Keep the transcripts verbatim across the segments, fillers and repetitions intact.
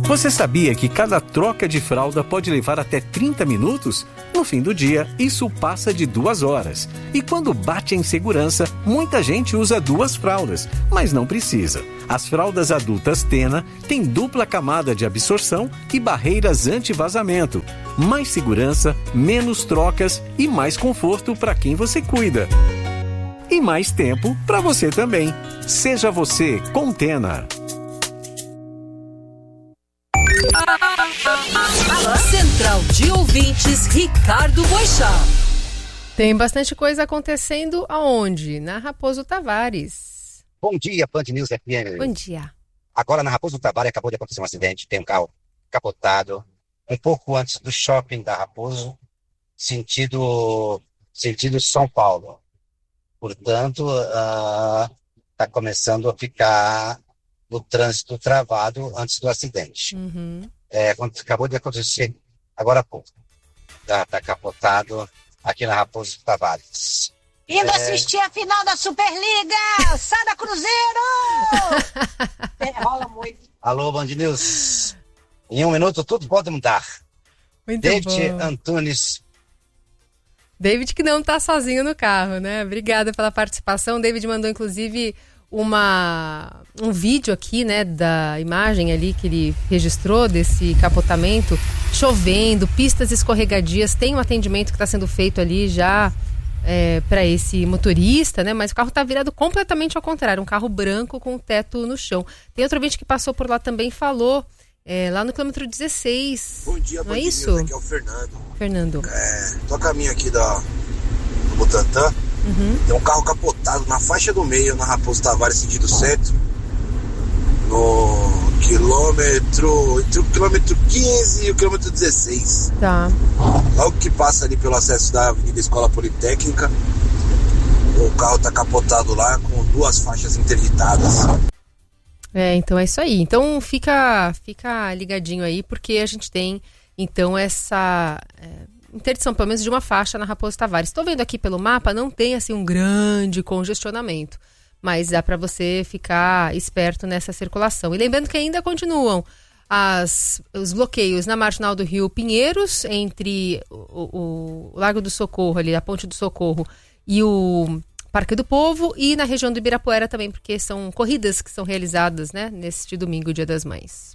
Você sabia que cada troca de fralda pode levar até trinta minutos? No fim do dia, isso passa de duas horas. E quando bate a insegurança, muita gente usa duas fraldas, mas não precisa. As fraldas adultas Tena têm dupla camada de absorção e barreiras anti-vazamento. Mais segurança, menos trocas e mais conforto para quem você cuida. E mais tempo para você também. Seja você com Tena. Central de Ouvintes, Ricardo Boixá. Tem bastante coisa acontecendo aonde? Na Raposo Tavares. Bom dia, Band News F M. Bom dia. Agora na Raposo Tavares acabou de acontecer um acidente. Tem um carro capotado um pouco antes do shopping da Raposo, sentido, sentido São Paulo. Portanto, está uh, começando a ficar o trânsito travado antes do acidente. Uhum. É, acabou de acontecer agora há pouco. Está tá capotado aqui na Raposo Tavares. Indo é... assistir a final da Superliga! Sada Cruzeiro! É, rola muito. Alô, Band News. Em um minuto tudo pode mudar. Muito David bom. Antunes. David que não tá sozinho no carro, né? Obrigada pela participação. David mandou, inclusive, uma, um vídeo aqui, né, da imagem ali que ele registrou desse capotamento, chovendo, pistas escorregadias. Tem um atendimento que está sendo feito ali já é, para esse motorista, né? Mas o carro está virado completamente ao contrário, um carro branco com o teto no chão. Tem outro ouvinte que passou por lá também, falou é, lá no quilômetro dezesseis. Bom dia, não é News, isso? Aqui é o Fernando. Fernando. É, tô a caminho aqui da, do Butantã. Uhum. Tem um carro capotado na faixa do meio, na Raposo Tavares, sentido centro. No quilômetro, entre o quilômetro quinze e o quilômetro dezesseis. Tá. Logo que passa ali pelo acesso da Avenida Escola Politécnica, o carro tá capotado lá com duas faixas interditadas. É, então é isso aí. Então fica, fica ligadinho aí, porque a gente tem, então, essa é, interdição, pelo menos de uma faixa na Raposo Tavares. Estou vendo aqui pelo mapa, não tem assim um grande congestionamento, mas dá para você ficar esperto nessa circulação. E lembrando que ainda continuam as, os bloqueios na Marginal do Rio Pinheiros, entre o, o, o Largo do Socorro, ali, a Ponte do Socorro, e o Parque do Povo, e na região do Ibirapuera também, porque são corridas que são realizadas, né, neste domingo, Dia das Mães.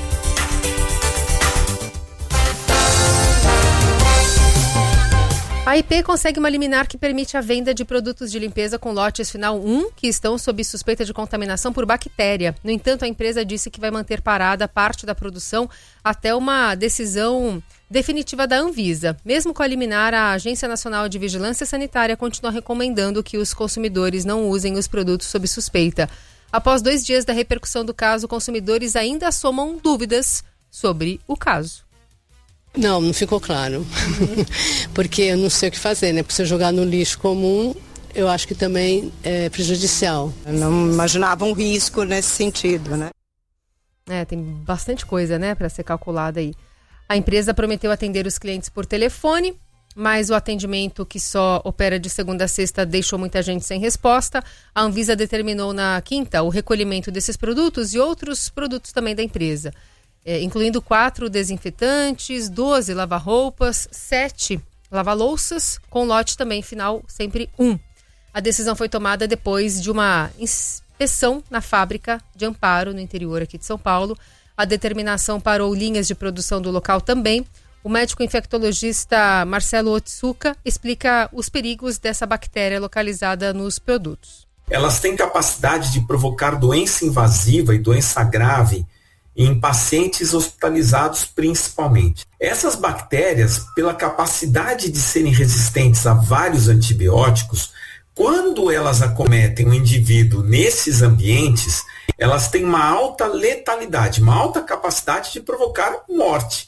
A I P consegue uma liminar que permite a venda de produtos de limpeza com lotes final um que estão sob suspeita de contaminação por bactéria. No entanto, a empresa disse que vai manter parada parte da produção até uma decisão definitiva da Anvisa. Mesmo com a liminar, a Agência Nacional de Vigilância Sanitária continua recomendando que os consumidores não usem os produtos sob suspeita. Após dois dias da repercussão do caso, consumidores ainda somam dúvidas sobre o caso. Não, não ficou claro. Uhum. Porque eu não sei o que fazer, né? Porque se eu jogar no lixo comum, eu acho que também é prejudicial. Eu não imaginava um risco nesse sentido, né? É, tem bastante coisa, né, para ser calculada aí. A empresa prometeu atender os clientes por telefone, mas o atendimento, que só opera de segunda a sexta, deixou muita gente sem resposta. A Anvisa determinou na quinta o recolhimento desses produtos e outros produtos também da empresa. É, incluindo quatro desinfetantes, doze lava-roupas, sete lava-louças, com lote também final sempre um. A decisão foi tomada depois de uma inspeção na fábrica de Amparo, no interior aqui de São Paulo. A determinação parou linhas de produção do local também. O médico infectologista Marcelo Otsuka explica os perigos dessa bactéria localizada nos produtos. Elas têm capacidade de provocar doença invasiva e doença grave em pacientes hospitalizados principalmente. Essas bactérias, pela capacidade de serem resistentes a vários antibióticos, quando elas acometem o indivíduo nesses ambientes, elas têm uma alta letalidade, uma alta capacidade de provocar morte.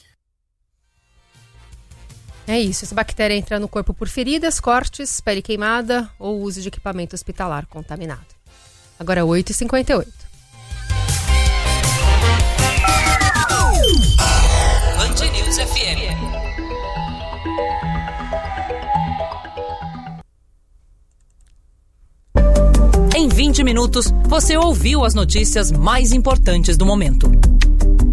É isso, essa bactéria entra no corpo por feridas, cortes, pele queimada ou uso de equipamento hospitalar contaminado. Agora oito e cinquenta e oito. Band News F M. Em vinte minutos, você ouviu as notícias mais importantes do momento.